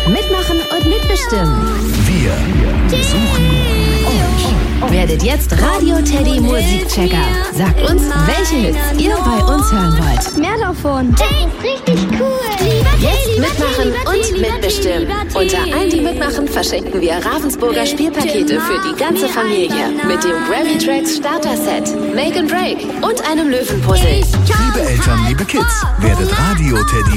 Mitmachen und mitbestimmen. Wir suchen euch. Werdet jetzt Radio Teddy Musikchecker. Sagt uns, welche Hits ihr bei uns hören wollt. Mehr davon. Das ist richtig cool. Jetzt mitmachen und mitbestimmen. Unter allen, die mitmachen, verschenken wir Ravensburger Spielpakete für die ganze Familie. Mit dem Grammy Tracks Starter Set, Make and Break und einem Löwenpuzzle. Liebe Eltern, liebe Kids, werdet Radio Teddy